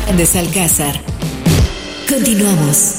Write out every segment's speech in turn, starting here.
Hernández Alcázar. Continuamos.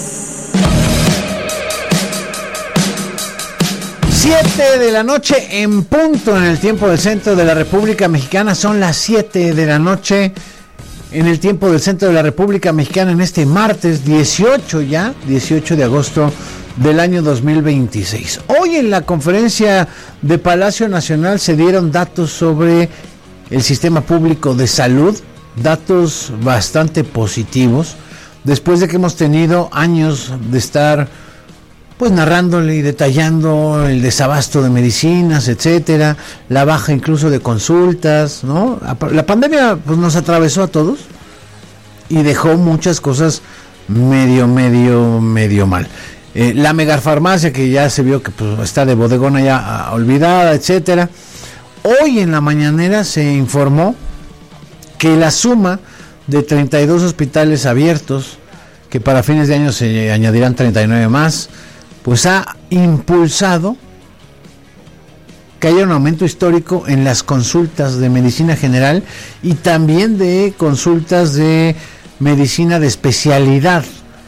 7 de la noche en punto en el tiempo del centro de la República Mexicana. Son las 7 de la noche en el tiempo del centro de la República Mexicana en este martes 18 de agosto del año 2026. Hoy en la conferencia de Palacio Nacional se dieron datos sobre el sistema público de salud, datos bastante positivos, después de que hemos tenido años de estar pues narrándole y detallando el desabasto de medicinas, etcétera, la baja incluso de consultas, ¿no? La pandemia pues nos atravesó a todos y dejó muchas cosas medio mal. La megafarmacia, que ya se vio que pues está de bodegona ya olvidada, etcétera. Hoy en la mañanera se informó que la suma de 32 hospitales abiertos, que para fines de año se añadirán 39 más, pues ha impulsado que haya un aumento histórico en las consultas de medicina general y también de consultas de medicina de especialidad.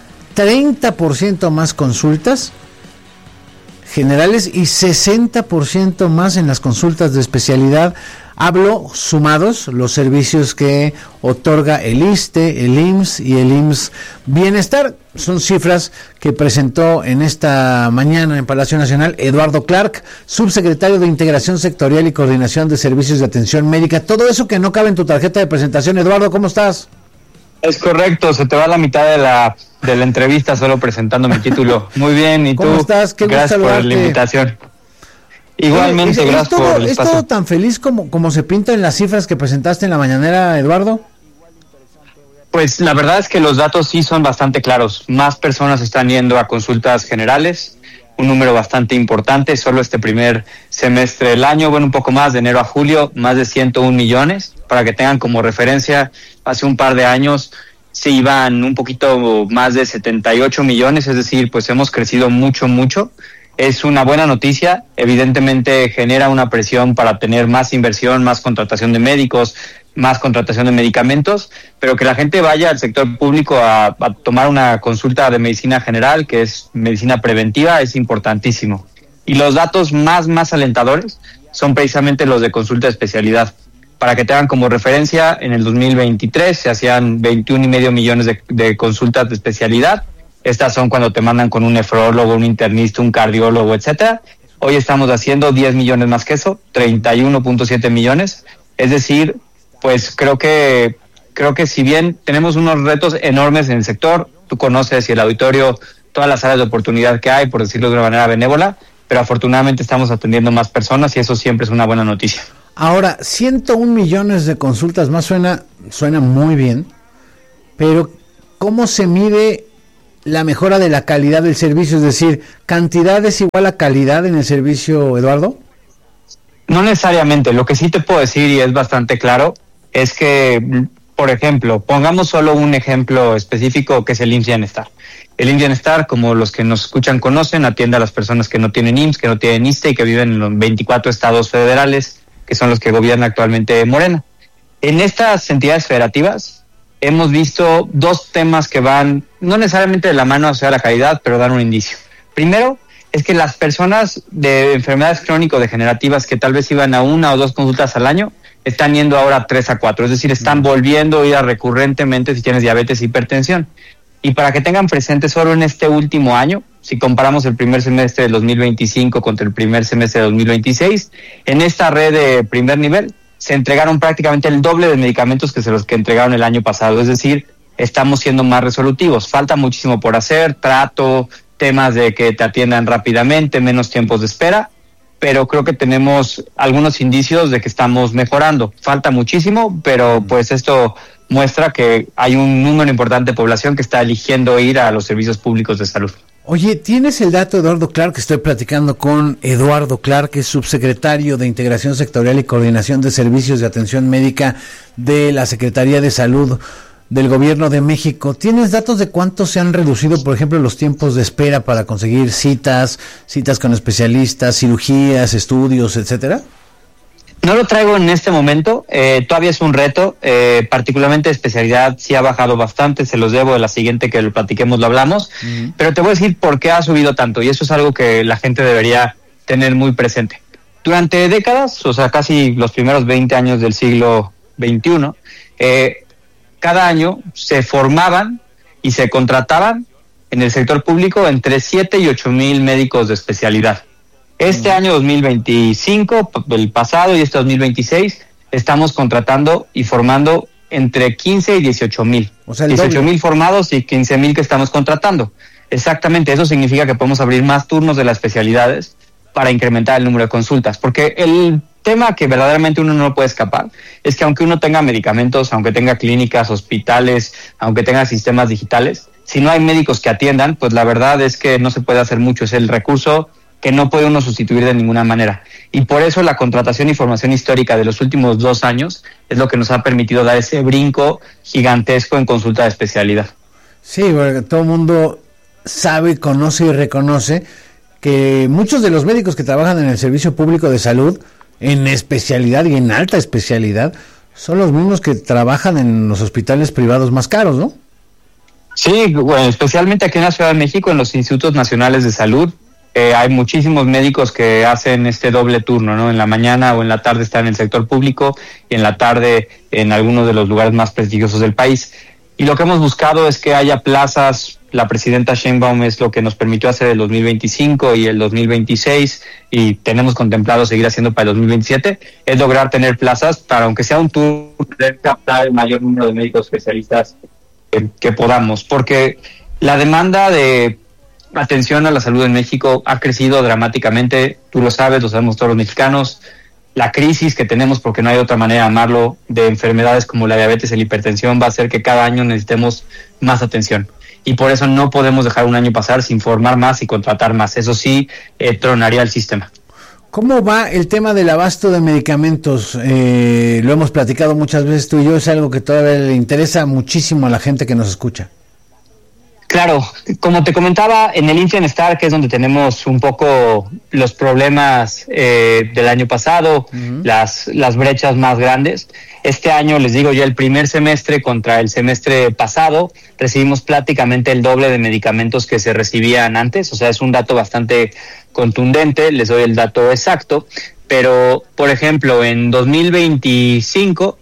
30% más consultas generales y 60% más en las consultas de especialidad. Hablo sumados los servicios que otorga el ISSSTE, el IMSS y el IMSS Bienestar. Son cifras que presentó en esta mañana en Palacio Nacional Eduardo Clark, subsecretario de Integración Sectorial y Coordinación de Servicios de Atención Médica. Todo eso que no cabe en tu tarjeta de presentación. Eduardo, ¿cómo estás? Es correcto, se te va la mitad de la entrevista solo presentando mi título. Muy bien, ¿y ¿cómo tú? Estás? Qué gracias gusto por la invitación. Igualmente, gracias por el espacio. ¿Es todo tan feliz como se pinta en las cifras que presentaste en la mañanera, Eduardo? Pues la verdad es que los datos sí son bastante claros. Más personas están yendo a consultas generales, un número bastante importante. Solo este primer semestre del año, bueno, un poco más, de enero a julio, más de 101 millones. Para que tengan como referencia, hace un par de años se iban un poquito más de 78 millones, es decir, pues hemos crecido mucho. Es una buena noticia, evidentemente genera una presión para tener más inversión, más contratación de médicos, más contratación de medicamentos, pero que la gente vaya al sector público a tomar una consulta de medicina general, que es medicina preventiva, es importantísimo. Y los datos más alentadores son precisamente los de consulta de especialidad. Para que tengan como referencia, en el 2023 se hacían 21.5 millones de consultas de especialidad. Estas son cuando te mandan con un nefrólogo, un internista, un cardiólogo, etcétera. Hoy estamos haciendo 10 millones más que eso, 31.7 millones. Es decir, pues creo que si bien tenemos unos retos enormes en el sector, tú conoces y el auditorio todas las áreas de oportunidad que hay, por decirlo de una manera benévola, pero afortunadamente estamos atendiendo más personas y eso siempre es una buena noticia. Ahora, 101 millones de consultas más suena muy bien, pero ¿cómo se mide la mejora de la calidad del servicio? Es decir, ¿cantidad es igual a calidad en el servicio, Eduardo? No necesariamente. Lo que sí te puedo decir, y es bastante claro, es que, por ejemplo, pongamos solo un ejemplo específico que es el IMSS Bienestar. El IMSS Bienestar, como los que nos escuchan conocen, atiende a las personas que no tienen IMSS, que no tienen ISSSTE y que viven en los 24 estados federales, que son los que gobierna actualmente Morena. En estas entidades federativas hemos visto dos temas que van no necesariamente de la mano hacia la calidad, pero dan un indicio. Primero, es que las personas de enfermedades crónico-degenerativas que tal vez iban a 1 o 2 consultas al año, están yendo ahora a 3 a 4, es decir, están volviendo a ir recurrentemente si tienes diabetes e hipertensión. Y para que tengan presente, solo en este último año, si comparamos el primer semestre del 2025 contra el primer semestre de 2026, en esta red de primer nivel se entregaron prácticamente el doble de medicamentos que los que entregaron el año pasado. Es decir, estamos siendo más resolutivos. Falta muchísimo por hacer, trato, temas de que te atiendan rápidamente, menos tiempos de espera, pero creo que tenemos algunos indicios de que estamos mejorando. Falta muchísimo, pero pues esto muestra que hay un número importante de población que está eligiendo ir a los servicios públicos de salud. Oye, ¿tienes el dato, Eduardo Clark? Estoy platicando con Eduardo Clark, que es subsecretario de Integración Sectorial y Coordinación de Servicios de Atención Médica de la Secretaría de Salud del Gobierno de México. ¿Tienes datos de cuánto se han reducido, por ejemplo, los tiempos de espera para conseguir citas con especialistas, cirugías, estudios, etcétera? No lo traigo en este momento, todavía es un reto, particularmente especialidad sí ha bajado bastante, se los debo, de la siguiente que lo platiquemos lo hablamos, pero te voy a decir por qué ha subido tanto, y eso es algo que la gente debería tener muy presente. Durante décadas, o sea, casi los primeros 20 años del siglo XXI, cada año se formaban y se contrataban en el sector público entre 7 y 8 mil médicos de especialidad. Este año 2025, el pasado y este 2026, estamos contratando y formando entre 15 y 18 mil. O sea, 18 mil formados y 15 mil que estamos contratando. Exactamente, eso significa que podemos abrir más turnos de las especialidades para incrementar el número de consultas. Porque el tema que verdaderamente uno no puede escapar es que aunque uno tenga medicamentos, aunque tenga clínicas, hospitales, aunque tenga sistemas digitales, si no hay médicos que atiendan, pues la verdad es que no se puede hacer mucho. Es el recurso que no puede uno sustituir de ninguna manera. Y por eso la contratación y formación histórica de los últimos 2 años es lo que nos ha permitido dar ese brinco gigantesco en consulta de especialidad. Sí, porque todo el mundo sabe, conoce y reconoce que muchos de los médicos que trabajan en el servicio público de salud, en especialidad y en alta especialidad, son los mismos que trabajan en los hospitales privados más caros, ¿no? Sí, bueno, especialmente aquí en la Ciudad de México, en los institutos nacionales de salud, hay muchísimos médicos que hacen este doble turno, ¿no? En la mañana o en la tarde están en el sector público y en la tarde en algunos de los lugares más prestigiosos del país. Y lo que hemos buscado es que haya plazas. La presidenta Sheinbaum es lo que nos permitió hacer el 2025 y el 2026, y tenemos contemplado seguir haciendo para el 2027, es lograr tener plazas para, aunque sea un turno, poder captar el mayor número de médicos especialistas que podamos, porque la demanda de atención a la salud en México ha crecido dramáticamente. Tú lo sabes, lo sabemos todos los mexicanos. La crisis que tenemos, porque no hay otra manera de llamarlo, de enfermedades como la diabetes y la hipertensión va a hacer que cada año necesitemos más atención. Y por eso no podemos dejar un año pasar sin formar más y contratar más. Eso sí, tronaría el sistema. ¿Cómo va el tema del abasto de medicamentos? Lo hemos platicado muchas veces tú y yo, es algo que todavía le interesa muchísimo a la gente que nos escucha. Claro, como te comentaba, en el IMSS Bienestar, que es donde tenemos un poco los problemas del año pasado, las brechas más grandes. Este año, les digo, ya el primer semestre contra el semestre pasado, recibimos prácticamente el doble de medicamentos que se recibían antes. O sea, es un dato bastante contundente, les doy el dato exacto. Pero, por ejemplo, en 2025...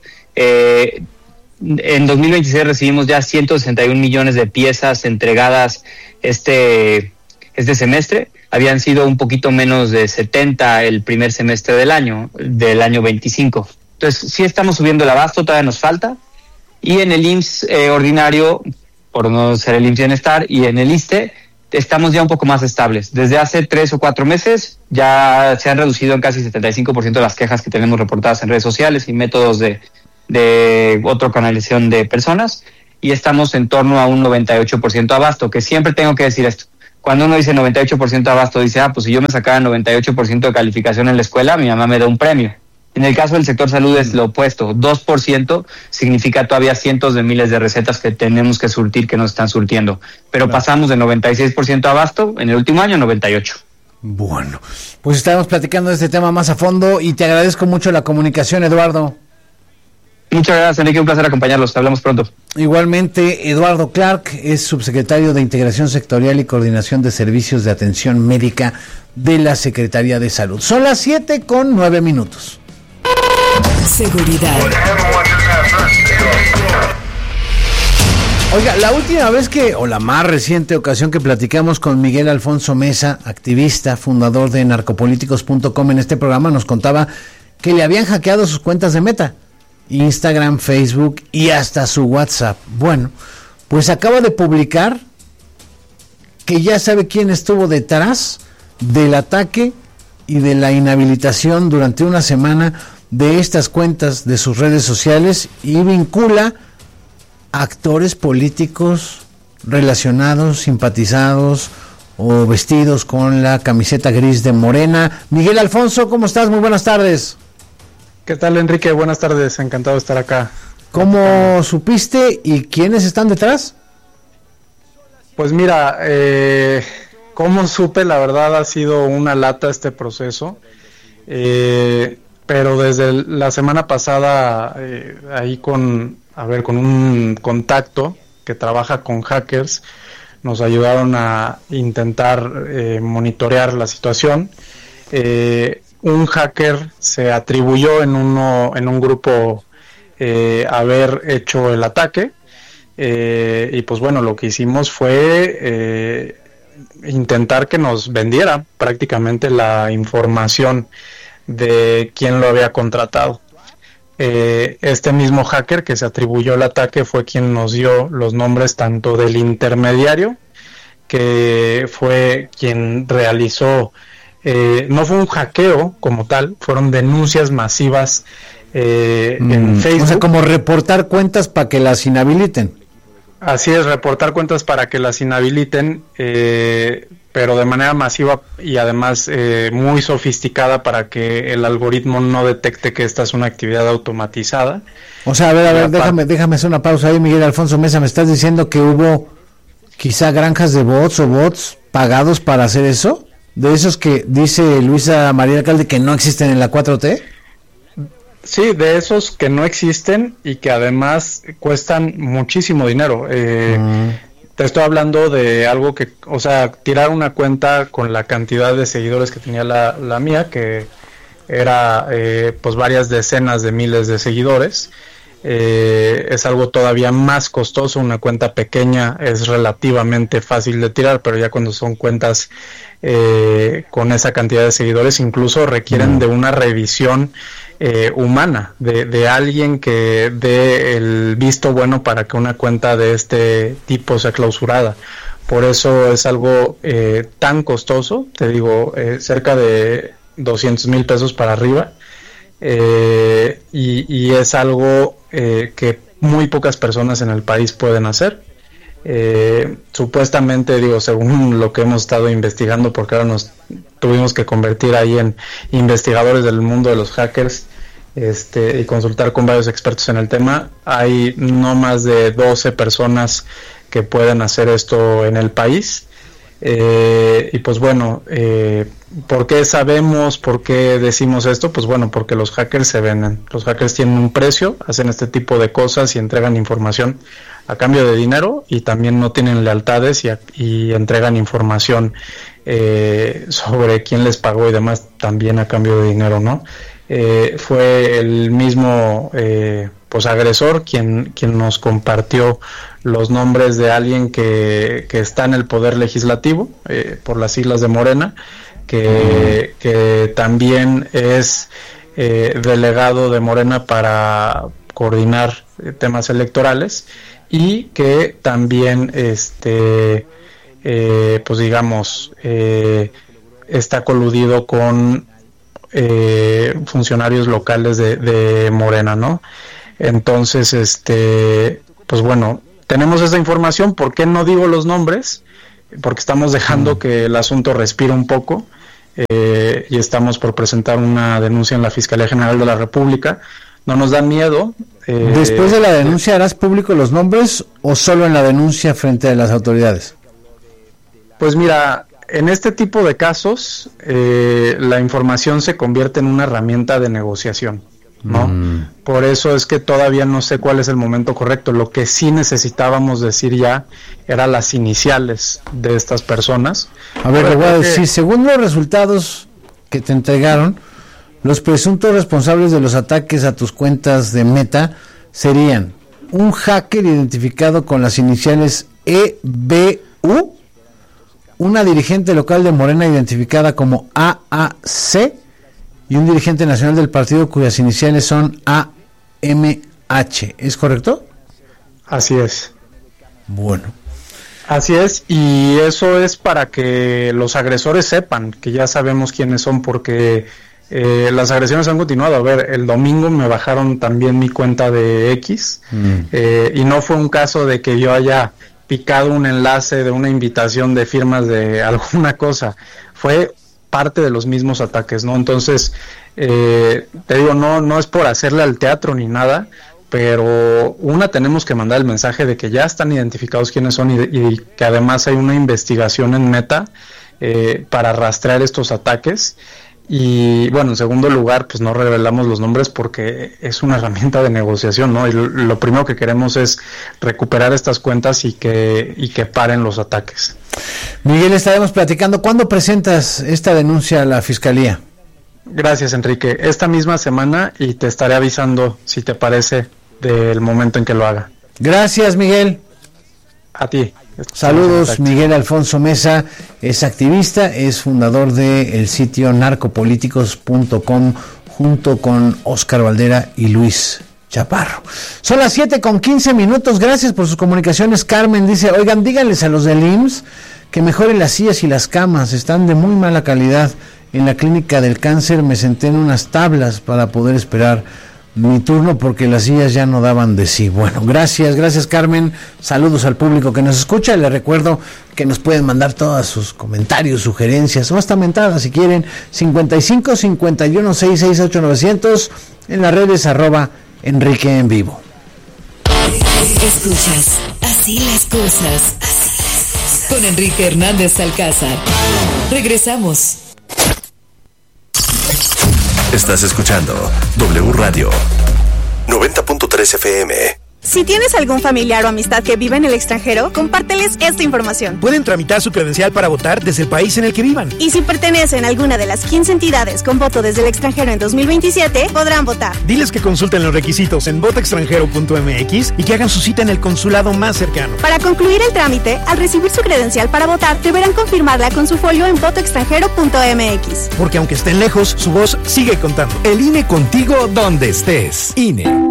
en 2026 recibimos ya 161 millones de piezas entregadas este semestre. Habían sido un poquito menos de 70 el primer semestre del año 25. Entonces, sí estamos subiendo el abasto, todavía nos falta. Y en el IMSS ordinario, por no ser el IMSS Bienestar, y en el ISSSTE, estamos ya un poco más estables. Desde hace 3 o 4 meses ya se han reducido en casi 75% de las quejas que tenemos reportadas en redes sociales y métodos de otra canalización de personas, y estamos en torno a un 98% abasto, que siempre tengo que decir esto. Cuando uno dice 98% abasto, dice, pues si yo me sacara 98% de calificación en la escuela, mi mamá me da un premio. En el caso del sector salud es lo opuesto. 2% significa todavía cientos de miles de recetas que tenemos que surtir, que nos están surtiendo. Pero pasamos de 96% abasto en el último año a 98%. Bueno, pues estaremos platicando de este tema más a fondo y te agradezco mucho la comunicación, Eduardo. Muchas gracias, Enrique, un placer acompañarlos, hablamos pronto. Igualmente, Eduardo Clark es subsecretario de Integración Sectorial y Coordinación de Servicios de Atención Médica de la Secretaría de Salud. Son las 7:09. Seguridad. Oiga, la última vez o la más reciente ocasión que platicamos con Miguel Alfonso Mesa, activista, fundador de narcopolíticos.com, en este programa nos contaba que le habían hackeado sus cuentas de Meta, Instagram, Facebook y hasta su WhatsApp. Bueno, pues acaba de publicar que ya sabe quién estuvo detrás del ataque y de la inhabilitación durante una semana de estas cuentas de sus redes sociales, y vincula a actores políticos relacionados, simpatizados o vestidos con la camiseta gris de Morena. Miguel Alfonso, ¿cómo estás? Muy buenas tardes. ¿Qué tal, Enrique? Buenas tardes, encantado de estar acá. ¿Cómo supiste y quiénes están detrás? Pues mira, ¿cómo supe? La verdad ha sido una lata este proceso. pero desde la semana pasada ahí con un contacto que trabaja con hackers, nos ayudaron a intentar monitorear la situación. Un hacker se atribuyó en un grupo haber hecho el ataque, y pues bueno, lo que hicimos fue intentar que nos vendiera prácticamente la información de quién lo había contratado. Este mismo hacker que se atribuyó el ataque fue quien nos dio los nombres tanto del intermediario, que fue quien realizó, no fue un hackeo como tal, fueron denuncias masivas en Facebook. O sea, como reportar cuentas para que las inhabiliten. Así es, reportar cuentas para que las inhabiliten, pero de manera masiva y además muy sofisticada para que el algoritmo no detecte que esta es una actividad automatizada. O sea, a ver, déjame hacer una pausa ahí, Miguel Alfonso Mesa. ¿Me estás diciendo que hubo quizá granjas de bots o bots pagados para hacer eso? ¿De esos que dice Luisa María Alcalde que no existen en la 4T? Sí, de esos que no existen y que además cuestan muchísimo dinero. Te estoy hablando de algo que, o sea, tirar una cuenta con la cantidad de seguidores que tenía la mía, que era pues varias decenas de miles de seguidores. Es algo todavía más costoso. Una cuenta pequeña es relativamente fácil de tirar, pero ya cuando son cuentas con esa cantidad de seguidores incluso requieren de una revisión humana, de alguien que dé el visto bueno para que una cuenta de este tipo sea clausurada. Por eso es algo tan costoso, te digo, cerca de 200,000 pesos para arriba, y es algo que muy pocas personas en el país pueden hacer. Supuestamente, digo, según lo que hemos estado investigando, porque ahora nos tuvimos que convertir ahí en investigadores del mundo de los hackers, y consultar con varios expertos en el tema, hay no más de 12 personas que pueden hacer esto en el país. Y pues bueno, ¿por qué sabemos, por qué decimos esto? Pues bueno, porque los hackers se venden. Los hackers tienen un precio, hacen este tipo de cosas y entregan información a cambio de dinero, y también no tienen lealtades y entregan información sobre quién les pagó y demás también a cambio de dinero, ¿no? Fue el mismo pues agresor quien nos compartió los nombres de alguien que está en el poder legislativo, por las siglas de Morena, que también es delegado de Morena para coordinar temas electorales, y que también pues digamos está coludido con funcionarios locales de Morena, ¿no? Entonces, pues bueno, tenemos esa información. ¿Por qué no digo los nombres? Porque estamos dejando que el asunto respire un poco, y estamos por presentar una denuncia en la Fiscalía General de la República. No nos da miedo. ¿Después de la denuncia harás público los nombres o solo en la denuncia frente a las autoridades? Pues mira, en este tipo de casos, la información se convierte en una herramienta de negociación, ¿no? Por eso es que todavía no sé cuál es el momento correcto. Lo que sí necesitábamos decir ya era las iniciales de estas personas. A ver, le voy a decir, según los resultados que te entregaron, los presuntos responsables de los ataques a tus cuentas de Meta serían un hacker identificado con las iniciales EBU, una dirigente local de Morena identificada como AAC y un dirigente nacional del partido cuyas iniciales son AMH. ¿Es correcto? Así es. Bueno. Así es, y eso es para que los agresores sepan que ya sabemos quiénes son, porque las agresiones han continuado. A ver, el domingo me bajaron también mi cuenta de X, y no fue un caso de que yo haya picado un enlace de una invitación de firmas de alguna cosa, fue parte de los mismos ataques, ¿no? Entonces, te digo, no es por hacerle al teatro ni nada, pero tenemos que mandar el mensaje de que ya están identificados quiénes son, y que además hay una investigación en Meta para rastrear estos ataques, Y bueno, en segundo lugar, pues no revelamos los nombres porque es una herramienta de negociación, ¿no? Y lo primero que queremos es recuperar estas cuentas y que paren los ataques. Miguel, estaremos platicando. ¿Cuándo presentas esta denuncia a la Fiscalía? Gracias, Enrique. Esta misma semana, y te estaré avisando, si te parece, del momento en que lo haga. Gracias, Miguel. A ti. Saludos, Miguel Alfonso Mesa es activista, es fundador del sitio narcopolíticos.com junto con Óscar Valdera y Luis Chaparro. Son las 7:15, gracias por sus comunicaciones. Carmen dice, oigan, díganles a los del IMSS que mejoren las sillas y las camas, están de muy mala calidad. En la clínica del cáncer me senté en unas tablas para poder esperar mi turno porque las sillas ya no daban de sí. Bueno, gracias Carmen, saludos al público que nos escucha. Les recuerdo que nos pueden mandar todos sus comentarios, sugerencias o hasta mentadas si quieren, 55 51 668 900, en las redes @Enrique en Vivo. Escuchas Así las cosas con Enrique Hernández Alcázar. Regresamos. Estás escuchando W Radio 90.3 FM. Si tienes algún familiar o amistad que vive en el extranjero, compárteles esta información. Pueden tramitar su credencial para votar desde el país en el que vivan. Y si pertenecen a alguna de las 15 entidades con voto desde el extranjero en 2027, podrán votar. Diles que consulten los requisitos en votoextranjero.mx y que hagan su cita en el consulado más cercano. Para concluir el trámite, al recibir su credencial para votar, deberán confirmarla con su folio en votoextranjero.mx. Porque aunque estén lejos, su voz sigue contando. El INE contigo donde estés. INE.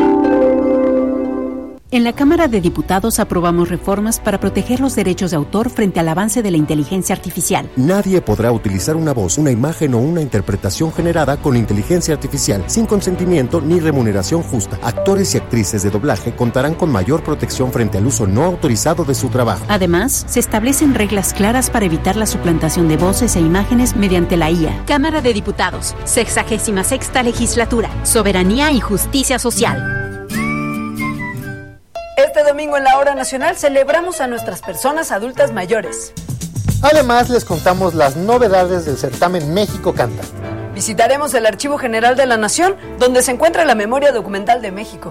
En la Cámara de Diputados aprobamos reformas para proteger los derechos de autor frente al avance de la inteligencia artificial. Nadie podrá utilizar una voz, una imagen o una interpretación generada con inteligencia artificial sin consentimiento ni remuneración justa. Actores y actrices de doblaje contarán con mayor protección frente al uso no autorizado de su trabajo. Además, se establecen reglas claras para evitar la suplantación de voces e imágenes mediante la IA. Cámara de Diputados, 66ª Legislatura, Soberanía y Justicia Social. Este domingo en la Hora Nacional celebramos a nuestras personas adultas mayores. Además, les contamos las novedades del certamen México Canta. Visitaremos el Archivo General de la Nación, donde se encuentra la memoria documental de México.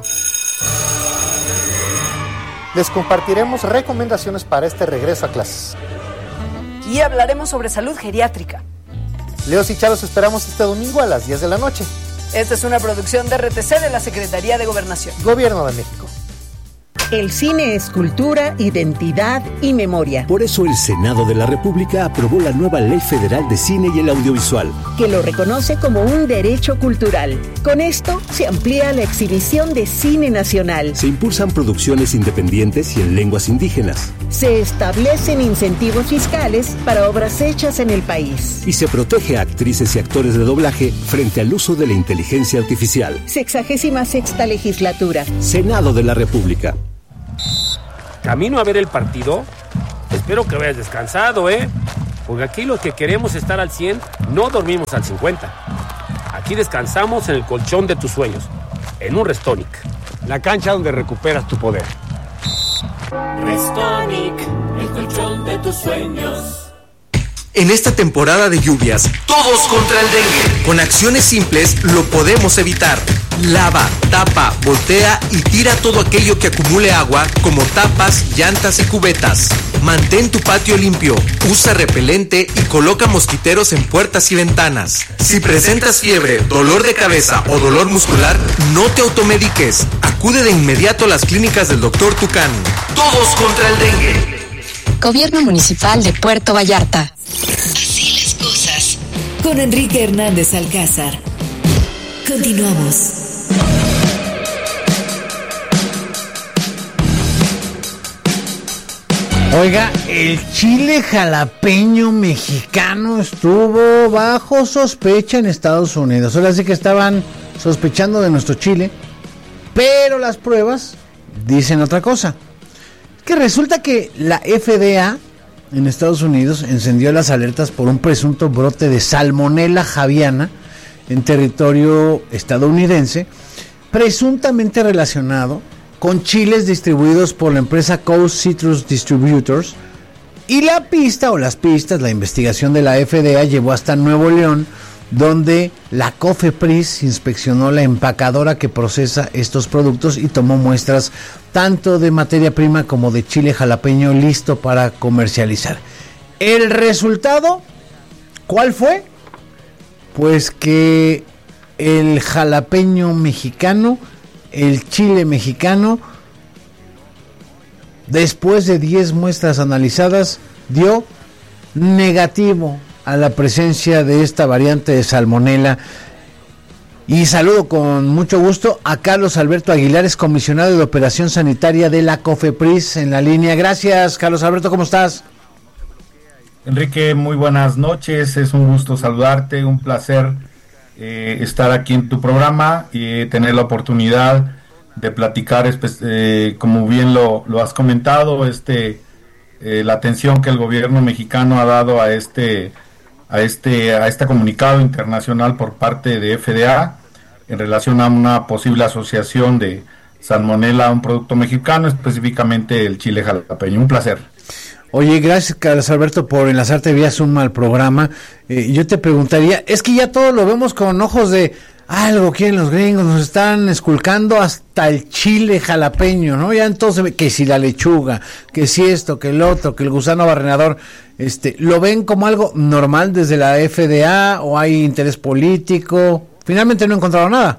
Les compartiremos recomendaciones para este regreso a clases. Y hablaremos sobre salud geriátrica. Leos y Charos esperamos este domingo a las 10 de la noche. Esta es una producción de RTC de la Secretaría de Gobernación. Gobierno de México. El cine es cultura, identidad y memoria. Por eso el Senado de la República aprobó la nueva Ley Federal de Cine y el Audiovisual, que lo reconoce como un derecho cultural. Con esto se amplía la exhibición de cine nacional. Se impulsan producciones independientes y en lenguas indígenas. Se establecen incentivos fiscales para obras hechas en el país. Y se protege a actrices y actores de doblaje frente al uso de la inteligencia artificial. 66ª Legislatura. Senado de la República. Camino a ver el partido. Espero que vayas descansado, porque aquí los que queremos estar al 100 no dormimos al 50. Aquí descansamos en el colchón de tus sueños, en un Restonic, la cancha donde recuperas tu poder. Restonic, el colchón de tus sueños. En esta temporada de lluvias, todos contra el dengue. Con acciones simples lo podemos evitar. Lava, tapa, voltea y tira todo aquello que acumule agua, como tapas, llantas y cubetas. Mantén tu patio limpio, usa repelente y coloca mosquiteros en puertas y ventanas. Si presentas fiebre, dolor de cabeza o dolor muscular, no te automediques. Acude de inmediato a las clínicas del Dr. Tucán. Todos contra el dengue. Gobierno Municipal de Puerto Vallarta. Así las cosas. Con Enrique Hernández Alcázar. Continuamos. Oiga, el chile jalapeño mexicano estuvo bajo sospecha en Estados Unidos. Ahora sí que estaban sospechando de nuestro chile, pero las pruebas dicen otra cosa. Que resulta que la FDA en Estados Unidos encendió las alertas por un presunto brote de Salmonella javiana en territorio estadounidense, presuntamente relacionado con chiles distribuidos por la empresa Coast Citrus Distributors, y la investigación de la FDA llevó hasta Nuevo León, donde la COFEPRIS inspeccionó la empacadora que procesa estos productos y tomó muestras tanto de materia prima como de chile jalapeño listo para comercializar. El resultado, ¿cuál fue? Pues que el jalapeño mexicano, el chile mexicano, después de 10 muestras analizadas, dio negativo a la presencia de esta variante de salmonela. Y saludo con mucho gusto a Carlos Alberto Aguilar, es comisionado de operación sanitaria de la COFEPRIS en la línea. Gracias, Carlos Alberto, ¿cómo estás? Enrique, muy buenas noches, es un gusto saludarte, un placer estar aquí en tu programa y tener la oportunidad de platicar, como bien lo has comentado, la atención que el gobierno mexicano ha dado a este comunicado internacional por parte de FDA en relación a una posible asociación de salmonela a un producto mexicano, específicamente el chile jalapeño. Un placer. Oye, gracias, Carlos Alberto, por enlazarte vía Zoom al programa. Yo te preguntaría, es que ya todo lo vemos con ojos de algo quieren los gringos, nos están esculcando hasta el chile jalapeño, ¿no? Ya entonces, que si la lechuga, que si esto, que el otro, que el gusano barrenador, ¿lo ven como algo normal desde la FDA o hay interés político? Finalmente no he encontrado nada.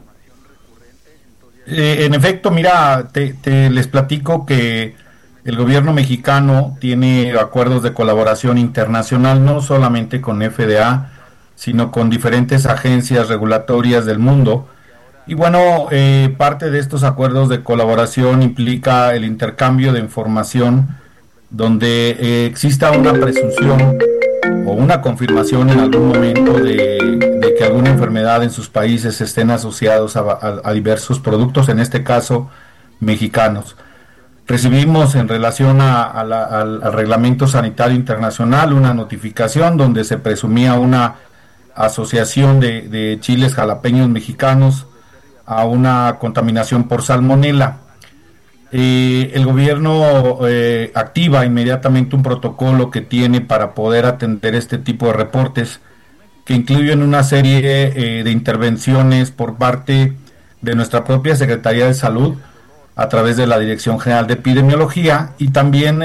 En efecto, mira, te les platico que el gobierno mexicano tiene acuerdos de colaboración internacional, no solamente con FDA, sino con diferentes agencias regulatorias del mundo. Y bueno, parte de estos acuerdos de colaboración implica el intercambio de información donde exista una presunción o una confirmación en algún momento de que alguna enfermedad en sus países estén asociados a diversos productos, en este caso mexicanos. Recibimos en relación al Reglamento Sanitario Internacional una notificación donde se presumía una asociación de chiles jalapeños mexicanos a una contaminación por salmonela. El gobierno activa inmediatamente un protocolo que tiene para poder atender este tipo de reportes, que incluyen una serie de intervenciones por parte de nuestra propia Secretaría de Salud, a través de la Dirección General de Epidemiología y también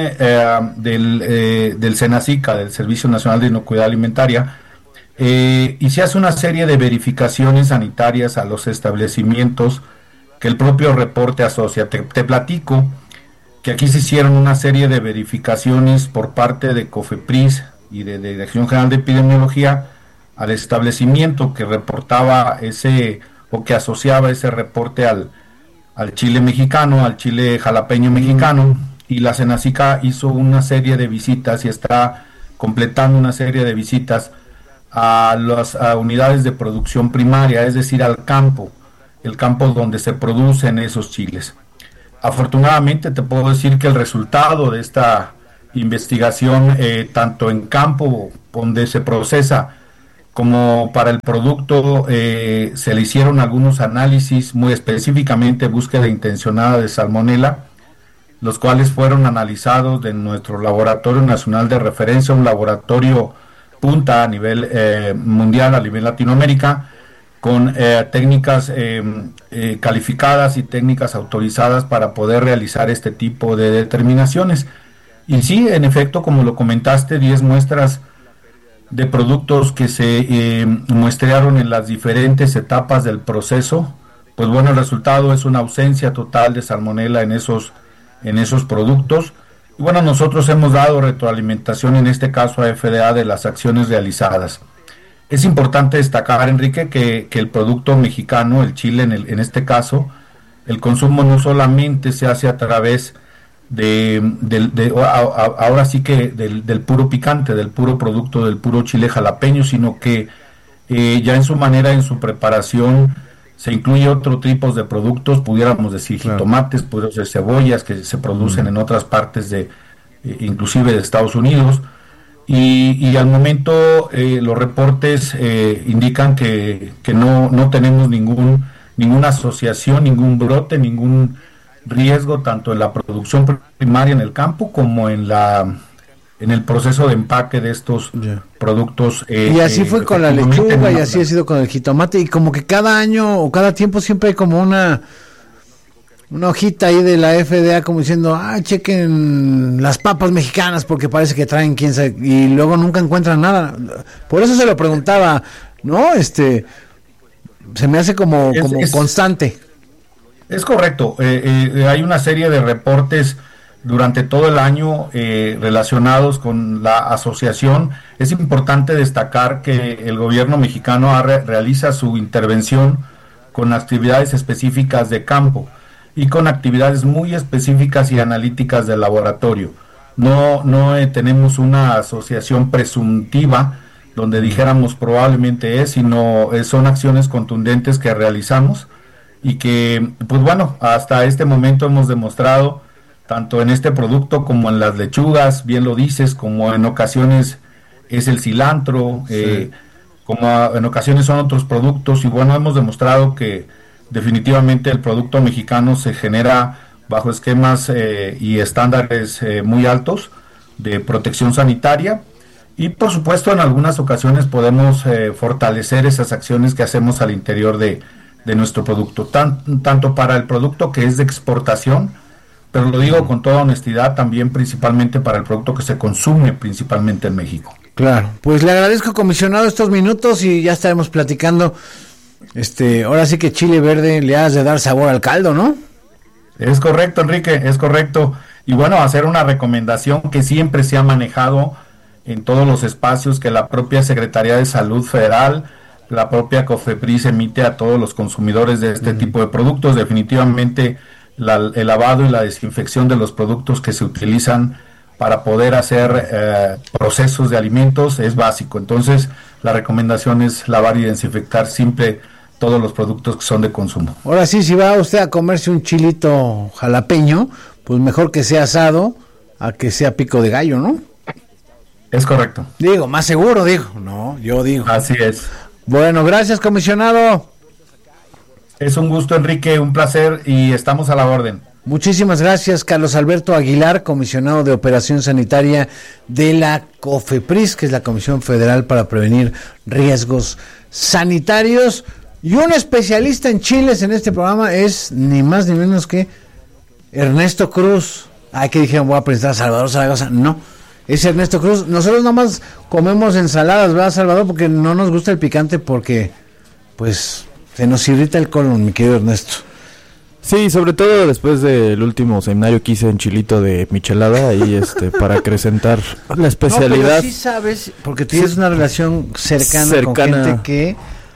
del SENASICA, del Servicio Nacional de Inocuidad Alimentaria, y se hace una serie de verificaciones sanitarias a los establecimientos que el propio reporte asocia. Te platico que aquí se hicieron una serie de verificaciones por parte de COFEPRIS y de Dirección General de Epidemiología al establecimiento que reportaba o que asociaba ese reporte al chile mexicano, al chile jalapeño mexicano, y la SENASICA hizo una serie de visitas y está completando una serie de visitas a las unidades de producción primaria, es decir, al campo, el campo donde se producen esos chiles. Afortunadamente te puedo decir que el resultado de esta investigación, tanto en campo donde se procesa como para el producto, se le hicieron algunos análisis, muy específicamente búsqueda intencionada de salmonela, los cuales fueron analizados de nuestro Laboratorio Nacional de Referencia, un laboratorio punta a nivel mundial, a nivel Latinoamérica, con técnicas calificadas y técnicas autorizadas para poder realizar este tipo de determinaciones. Y sí, en efecto, como lo comentaste, 10 muestras de productos que se muestrearon en las diferentes etapas del proceso, pues bueno, el resultado es una ausencia total de salmonela en esos productos. Y bueno, nosotros hemos dado retroalimentación, en este caso a FDA, de las acciones realizadas. Es importante destacar, Enrique, que el producto mexicano, el chile en este caso, el consumo no solamente se hace a través ahora sí que del puro picante, del puro producto, del puro chile jalapeño, sino que ya en su manera, en su preparación, se incluye otro tipo de productos, pudiéramos decir jitomates, pudiéramos decir cebollas que se producen en otras partes inclusive de Estados Unidos, y al momento los reportes indican que no tenemos ninguna asociación, ningún brote, ningún riesgo tanto en la producción primaria en el campo como en el proceso de empaque de estos productos. Y así fue con la lechuga y así ha sido con el jitomate, y como que cada año o cada tiempo siempre hay como una hojita ahí de la FDA como diciendo, chequen las papas mexicanas porque parece que traen quién sabe, y luego nunca encuentran nada. Por eso se lo preguntaba, ¿no? Se me hace como constante. Es correcto. Hay una serie de reportes durante todo el año relacionados con la asociación. Es importante destacar que el gobierno mexicano realiza su intervención con actividades específicas de campo y con actividades muy específicas y analíticas del laboratorio. No tenemos una asociación presuntiva donde dijéramos probablemente sino son acciones contundentes que realizamos y que, pues bueno, hasta este momento hemos demostrado, tanto en este producto como en las lechugas, bien lo dices, como en ocasiones es el cilantro, como en ocasiones son otros productos, y bueno, hemos demostrado que definitivamente el producto mexicano se genera bajo esquemas y estándares muy altos de protección sanitaria, y por supuesto en algunas ocasiones podemos fortalecer esas acciones que hacemos al interior de nuestro producto, tanto para el producto que es de exportación, pero lo digo con toda honestidad, también principalmente para el producto que se consume principalmente en México. Claro, pues le agradezco, comisionado, estos minutos y ya estaremos platicando. Ahora sí que chile verde le has de dar sabor al caldo, ¿no? Es correcto, Enrique, es correcto. Y bueno, hacer una recomendación que siempre se ha manejado en todos los espacios que la propia Secretaría de Salud Federal, la propia COFEPRIS emite a todos los consumidores de este tipo de productos. Definitivamente el lavado y la desinfección de los productos que se utilizan para poder hacer procesos de alimentos es básico. Entonces la recomendación es lavar y desinfectar siempre todos los productos que son de consumo. Ahora sí, si va usted a comerse un chilito jalapeño, pues mejor que sea asado a que sea pico de gallo, ¿no? Es correcto. Digo, más seguro, yo digo. Así es. Bueno, gracias, comisionado. Es un gusto, Enrique, un placer, y estamos a la orden. Muchísimas gracias, Carlos Alberto Aguilar, comisionado de Operación Sanitaria de la COFEPRIS, que es la Comisión Federal para Prevenir Riesgos Sanitarios. Y un especialista en chiles en este programa es ni más ni menos que Ernesto Cruz. Que dijeron, voy a presentar a Salvador Zaragoza. No, es Ernesto Cruz. Nosotros nomás comemos ensaladas, ¿verdad, Salvador? Porque no nos gusta el picante, porque pues se nos irrita el colon, mi querido Ernesto. Sí, sobre todo después del último seminario que hice en Chilito de michelada y para acrecentar la especialidad. No, pero sí sabes, porque tienes una relación cercana con gente que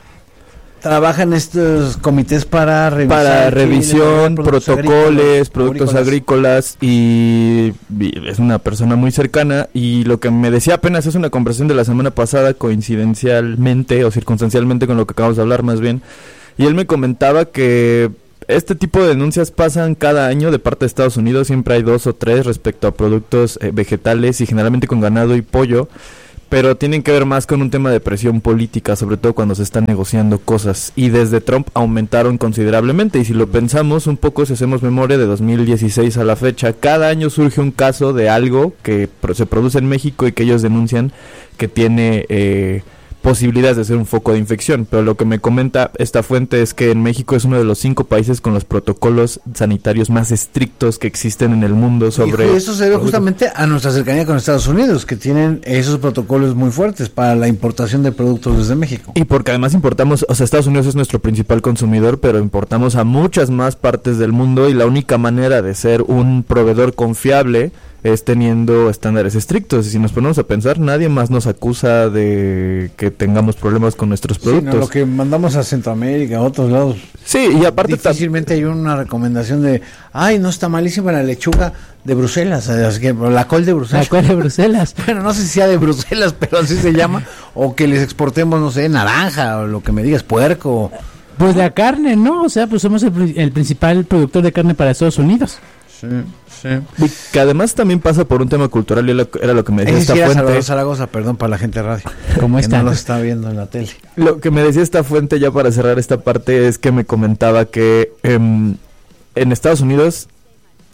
trabaja en estos comités para revisar. Para revisión, protocolos, productos agrícolas, y es una persona muy cercana, y lo que me decía apenas es una conversación de la semana pasada, coincidencialmente o circunstancialmente con lo que acabamos de hablar más bien, y él me comentaba que este tipo de denuncias pasan cada año de parte de Estados Unidos. Siempre hay 2 o 3 respecto a productos vegetales y generalmente con ganado y pollo, pero tienen que ver más con un tema de presión política, sobre todo cuando se están negociando cosas, y desde Trump aumentaron considerablemente. Y si lo pensamos un poco, si hacemos memoria de 2016 a la fecha, cada año surge un caso de algo que se produce en México y que ellos denuncian que tiene posibilidades de ser un foco de infección. Pero lo que me comenta esta fuente es que en México es uno de los 5 países con los protocolos sanitarios más estrictos que existen en el mundo sobre... Y eso se debe justamente a nuestra cercanía con Estados Unidos, que tienen esos protocolos muy fuertes para la importación de productos desde México. Y porque además importamos, Estados Unidos es nuestro principal consumidor, pero importamos a muchas más partes del mundo, y la única manera de ser un proveedor confiable es teniendo estándares estrictos. Y si nos ponemos a pensar, nadie más nos acusa de que tengamos problemas con nuestros productos. Sí, no, lo que mandamos a Centroamérica, a otros lados. Sí, y aparte difícilmente hay una recomendación de, no está malísima la lechuga de Bruselas, la col de Bruselas. La col de Bruselas. Bueno, no sé si sea de Bruselas, pero así se llama. O que les exportemos, no sé, naranja, o lo que me digas, puerco. Pues la carne, ¿no? O sea, pues somos el principal productor de carne para Estados Unidos. Sí. Y que además también pasa por un tema cultural, y era lo que me decía esta fuente. Salvador Zaragoza, perdón, para la gente de radio. ¿Cómo está? No lo está viendo en la tele. Lo que me decía esta fuente, ya para cerrar esta parte, es que me comentaba que en Estados Unidos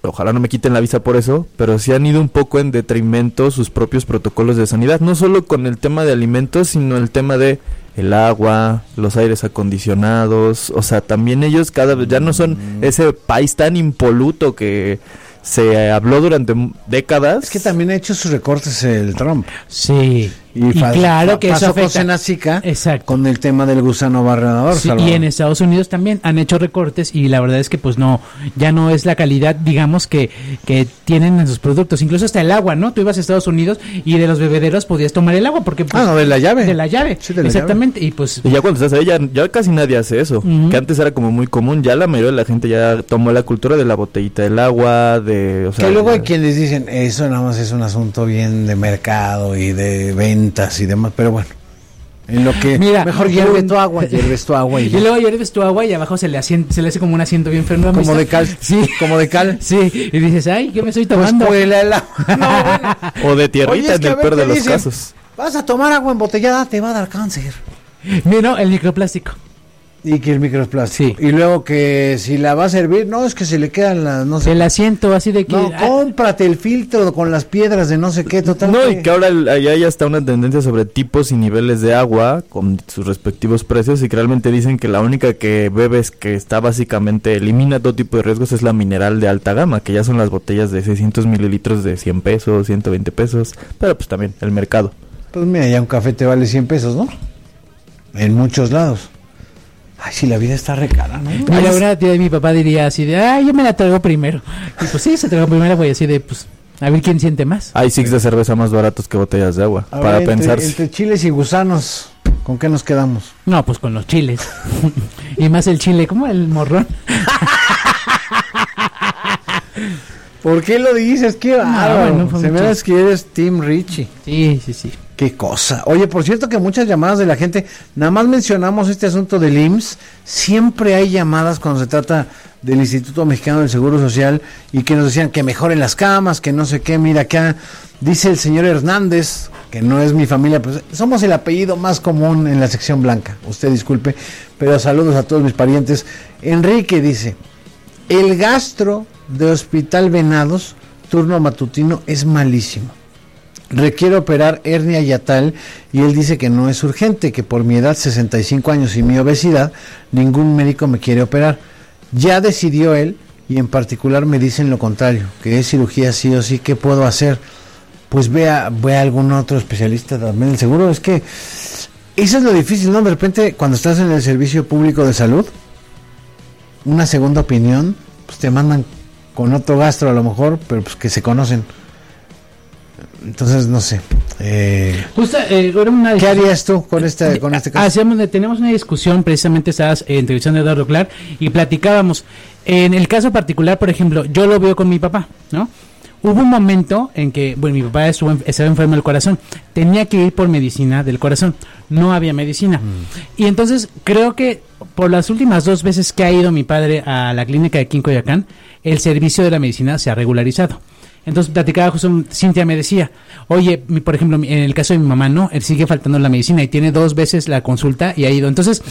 ojalá no me quiten la visa por eso, pero sí han ido un poco en detrimento sus propios protocolos de sanidad, no solo con el tema de alimentos, sino el tema de el agua, los aires acondicionados, o sea, también ellos cada vez ya no son ese país tan impoluto que se habló durante décadas. Es que también ha hecho sus recortes el Trump. Sí. Y claro que eso afecta. Exacto. Con el tema del gusano barrenador. Sí, y en Estados Unidos también han hecho recortes y la verdad es que pues ya no es la calidad, digamos, que tienen en sus productos. Incluso hasta el agua, ¿no? Tú ibas a Estados Unidos y de los bebederos podías tomar el agua porque... Pues, de la llave. De la llave, sí, de la exactamente. Llave. Y pues... Y ya cuando estás ahí, ya casi nadie hace eso. Que antes era como muy común, ya la mayoría de la gente ya tomó la cultura de la botellita del agua, o sea, que luego hay quienes dicen, eso nada más es un asunto bien de mercado y de ventas y demás, pero bueno, en lo que mejor hierves tu agua y luego hierves tu agua y abajo se le hace como un asiento bien feo, ¿no? Como de cal. Sí, como de cal. Sí, y dices, ay, ¿qué me estoy tomando? Pues huele el agua. O de tierrita en el peor de los casos. Vas a tomar agua embotellada, te va a dar cáncer. Mira, el microplástico. Y que el microplástico. Sí. Y luego que si la va a servir, no, es que se le quedan las, no sé. El asiento así de que... No, cómprate el filtro con las piedras de no sé qué, total. No, y que ahora allá hay hasta una tendencia sobre tipos y niveles de agua con sus respectivos precios y que realmente dicen que la única que bebes que está básicamente elimina todo tipo de riesgos es la mineral de alta gama, que ya son las botellas de 600 mililitros de 100 pesos, 120 pesos, pero pues también el mercado. Pues mira, ya un café te vale 100 pesos, ¿no? En muchos lados. Ay, si la vida está re cara, ¿no? Mira, una tía de mi papá diría así de, yo me la traigo primero. Y pues sí, se traigo primero, voy así de, pues, a ver quién siente más. Hay six de cerveza más baratos que botellas de agua, para pensar. Entre chiles y gusanos, ¿con qué nos quedamos? No, pues con los chiles. Y más el chile, ¿cómo? El morrón. ¿Por qué lo dices? Qué bárbaro. Se me da que eres Team Richie. Sí. Qué cosa. Oye, por cierto que muchas llamadas de la gente, nada más mencionamos este asunto del IMSS, siempre hay llamadas cuando se trata del Instituto Mexicano del Seguro Social y que nos decían que mejoren las camas, que no sé qué. Mira, acá dice el señor Hernández, que no es mi familia, pues somos el apellido más común en la sección blanca, usted disculpe, pero saludos a todos mis parientes. Enrique dice, el gastro de Hospital Venados, turno matutino, es malísimo. Requiere operar hernia yatal y él dice que no es urgente, que por mi edad, 65 años y mi obesidad, ningún médico me quiere operar. Ya decidió él y en particular me dicen lo contrario, que es cirugía sí o sí. ¿Qué puedo hacer? Pues ve a algún otro especialista también del seguro. Es que eso es lo difícil, ¿no? De repente cuando estás en el servicio público de salud, una segunda opinión, pues te mandan con otro gastro a lo mejor, pero pues que se conocen. Entonces, no sé. ¿Qué harías tú con este caso? Tenemos una discusión, precisamente estabas entrevistando a Eduardo Clar y platicábamos. En el caso particular, por ejemplo, yo lo veo con mi papá, ¿no? Hubo un momento en que, mi papá estaba enfermo del corazón, tenía que ir por medicina del corazón, no había medicina. Y entonces creo que por las últimas 2 veces que ha ido mi padre a la clínica de aquí en Coyoacán, el servicio de la medicina se ha regularizado. Entonces platicaba justo, Cintia me decía, oye, por ejemplo, en el caso de mi mamá, no, él sigue faltando la medicina y tiene 2 veces la consulta y ha ido. Entonces,